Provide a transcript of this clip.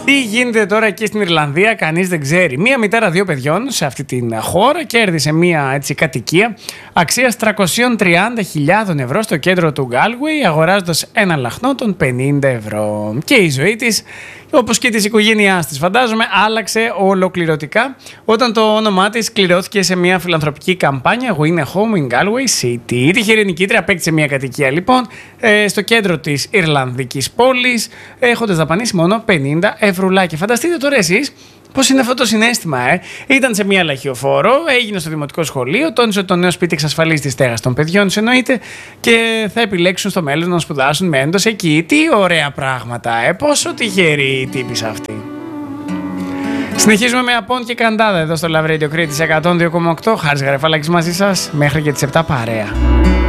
Τι γίνεται τώρα εκεί στην Ιρλανδία, κανείς δεν ξέρει. Μία μητέρα 2 παιδιών σε αυτή την χώρα κέρδισε μία έτσι κατοικία αξίας 330.000 ευρώ στο κέντρο του Γκάλουεϊ, αγοράζοντας ένα λαχνό των 50 ευρώ. Και η ζωή της, όπως και της οικογένειάς της, φαντάζομαι, άλλαξε ολοκληρωτικά όταν το όνομά της κληρώθηκε σε μια φιλανθρωπική καμπάνια Win a Home in Galway City. Η τυχερή νικήτρια απέκτησε μια κατοικία λοιπόν στο κέντρο της Ιρλανδικής πόλης, έχοντας δαπανίσει μόνο 50 ευρουλάκια. Φανταστείτε τώρα εσείς πώς είναι αυτό το συναίσθημα, Ήταν σε μια λαχιοφόρο, έγινε στο δημοτικό σχολείο, τόνισε ότι το νέο σπίτι εξασφαλίζει τη στέγαση των παιδιών τους, εννοείται, και θα επιλέξουν στο μέλλον να σπουδάσουν με έντος εκεί. Τι ωραία πράγματα, πόσο τυχερή η τύπης αυτή. Συνεχίζουμε με Απόν και Καντάδα εδώ στο Love Radio Crete 102,8. Χάρης Γαρεφαλάκης μαζί σας μέχρι και τις 7 παρέα.